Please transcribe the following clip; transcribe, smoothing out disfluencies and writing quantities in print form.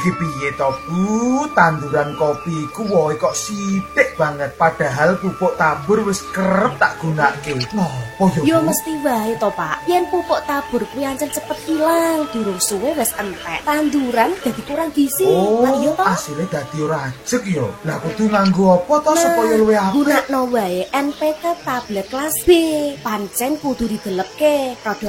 Iki piye to, Bu? Tanduran kopi ku wohe kok sithik banget padahal pupuk tabur wis kerep tak gunake. Nopo yo? Yo mesti wae to, Pak. Yen pupuk tabur kuwi ancen cepet ilang, durung suwe wis entek. Tanduran dadi kurang gizi. Lah iya to? Asile dadi ora ajeg yo. Lah kudu nganggo apa to supaya luwih apik? Gunakno wae NPK tablet kelas B. Pancen kudu didelepke.